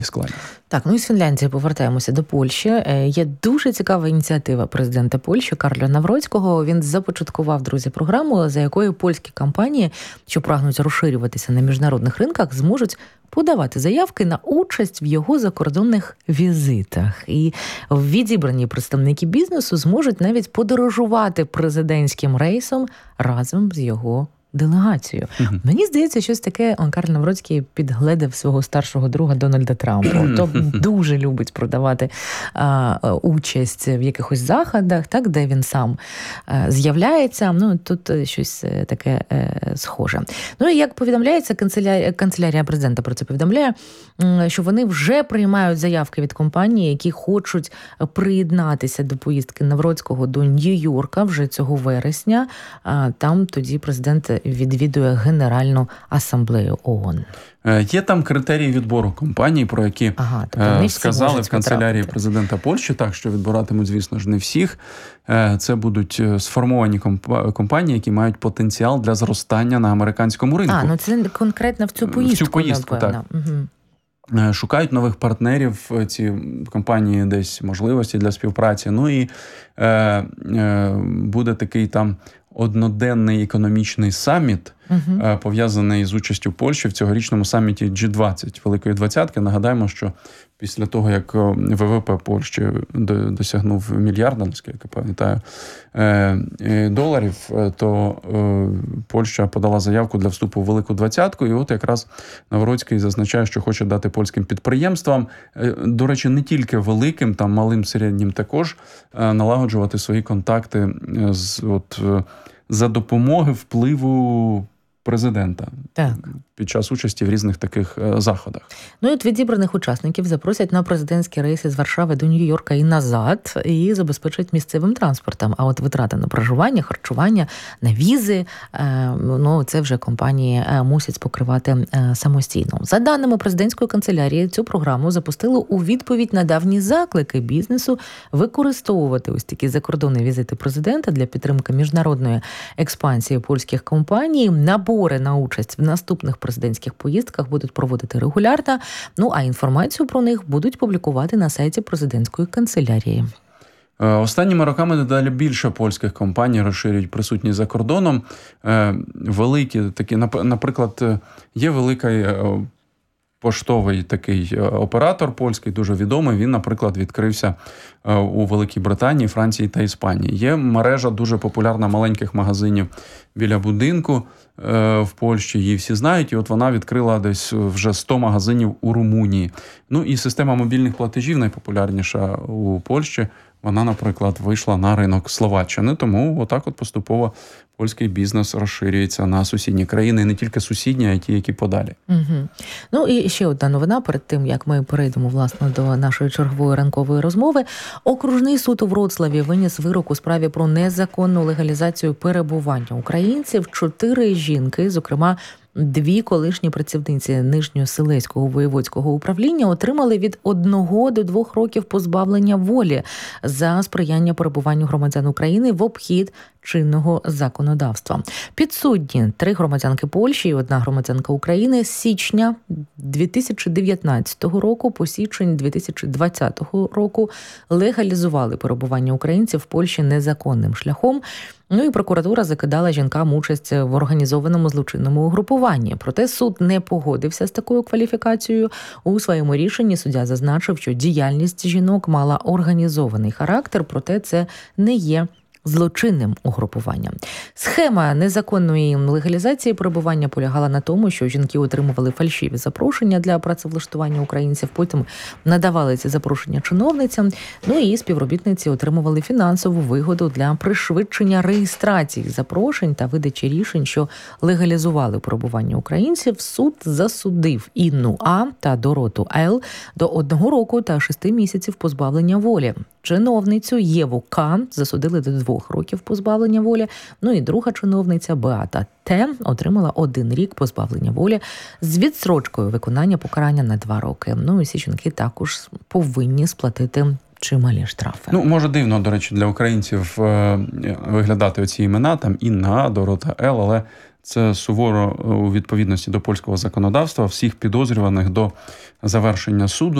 складі. Так, ну і з Фінляндії повертаємося до Польщі. Є дуже цікава ініціатива президента Польщі Карля Навроцького. Він започаткував, друзі, програму, за якою польські компанії, що прагнуть розширюватися на міжнародних ринках, зможуть подавати заявки на участь в його закордонних візитах. І відібрані представники бізнесу зможуть навіть подорожувати президентським рейсом разом з його делегацією. Мені здається, щось таке Карл Навроцький підгледав свого старшого друга Дональда Трампа. То дуже любить продавати участь в якихось заходах, так, де він сам з'являється. Ну, тут щось таке схоже. Ну, і як повідомляється, канцелярія президента про це повідомляє, що вони вже приймають заявки від компаній, які хочуть приєднатися до поїздки Навроцького до Нью-Йорка вже цього вересня. Там тоді президент відвідує Генеральну асамблею ООН. Є там критерії відбору компаній, про які сказали в канцелярії президента Польщі, так, що відбиратимуть, звісно ж, не всіх. Це будуть сформовані компанії, які мають потенціал для зростання на американському ринку. Ну це конкретно в цю поїздку, так. Шукають нових партнерів ці компанії, десь можливості для співпраці. Ну і буде такий там одноденний економічний саміт, пов'язаний з участю Польщі в цьогорічному саміті G20, Великої Двадцятки. Нагадаємо, що після того, як ВВП Польщі досягнув мільярда, наскільки я пам'ятаю, доларів, то Польща подала заявку для вступу в Велику Двадцятку, і от якраз Навроцький зазначає, що хоче дати польським підприємствам, до речі, не тільки великим, там малим, середнім також, налагоджувати свої контакти за допомоги впливу президента під час участі в різних таких заходах. Ну і от відібраних учасників запросять на президентські рейси з Варшави до Нью-Йорка і назад, і забезпечать місцевим транспортом. А от витрати на проживання, харчування, на візи, ну це вже компанії мусять покривати самостійно. За даними президентської канцелярії, цю програму запустили у відповідь на давні заклики бізнесу використовувати ось такі закордонні візити президента для підтримки міжнародної експансії польських компаній. Набори на участь в наступних президентських поїздках будуть проводити регулярно, ну а інформацію про них будуть публікувати на сайті президентської канцелярії. Останніми роками дедалі більше польських компаній розширюють присутність за кордоном. Великі такі, наприклад, є великий поштовий такий оператор польський, дуже відомий. Він, наприклад, відкрився у Великій Британії, Франції та Іспанії. Є мережа дуже популярна маленьких магазинів біля будинку в Польщі. Її всі знають. І от вона відкрила десь вже 100 магазинів у Румунії. Ну і система мобільних платежів найпопулярніша у Польщі. Вона, наприклад, вийшла на ринок Словаччини, тому отак от поступово польський бізнес розширюється на сусідні країни, і не тільки сусідні, а й ті, які подалі. Ну і ще одна новина перед тим, як ми перейдемо, власне, до нашої чергової ранкової розмови. Окружний суд у Вроцлаві виніс вирок у справі про незаконну легалізацію перебування українців. 4 жінки, зокрема, 2 колишні працівниці Нижньоселеського воєводського управління отримали від 1 до 2 років позбавлення волі за сприяння перебуванню громадян України в обхід чинного законодавства. Підсудні 3 громадянки Польщі і 1 громадянка України з січня 2019 року по січень 2020 року легалізували перебування українців в Польщі незаконним шляхом. Ну і прокуратура закидала жінкам участь в організованому злочинному угрупуванні. Проте суд не погодився з такою кваліфікацією. У своєму рішенні суддя зазначив, що діяльність жінок мала організований характер, проте це не є злочинним угрупуванням. Схема незаконної легалізації перебування полягала на тому, що жінки отримували фальшиві запрошення для працевлаштування українців, потім надавали ці запрошення чиновницям, ну і співробітниці отримували фінансову вигоду для пришвидшення реєстрації запрошень та видачі рішень, що легалізували перебування українців. Суд засудив Інну А. та Дороту Л. до 1 року та 6 місяців позбавлення волі. Чиновницю Єву К. засудили до 2 років позбавлення волі. Ну і друга чиновниця Беата Т. отримала 1 рік позбавлення волі з відстрочкою виконання покарання на 2 роки. Ну і всі жінки також повинні сплатити чималі штрафи. Може дивно, до речі, для українців виглядати оці імена, там Інна А, Дорота Л, але це суворо у відповідності до польського законодавства всіх підозрюваних до завершення суду